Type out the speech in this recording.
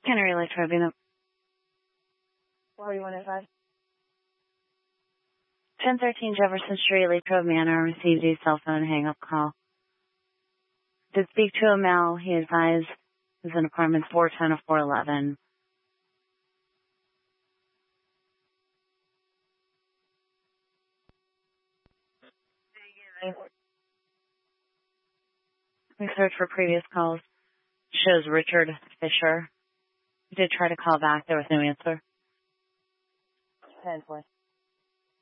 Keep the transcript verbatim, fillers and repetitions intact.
Kennery Lake Tribune. forty-one oh five. ten thirteen Jefferson Street, Latrobe Manor, received a cell phone hang-up call. Did speak to a male. He advised he was in apartment four ten or four eleven. We searched for previous calls. Shows Richard Fisher. We did try to call back. There was no answer. ten four.